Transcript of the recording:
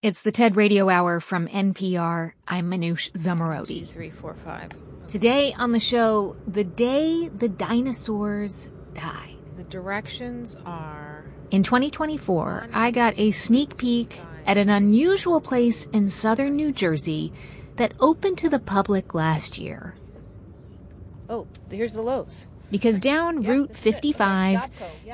It's the TED Radio Hour from NPR. I'm Manoush Zomorodi. 2, 3, 4, 5. Today on the show, the day the dinosaurs died. The directions are... In 2024, I got a sneak peek at an unusual place in southern New Jersey that opened to the public last year. Oh, here's the Lowe's. Because down Route 55,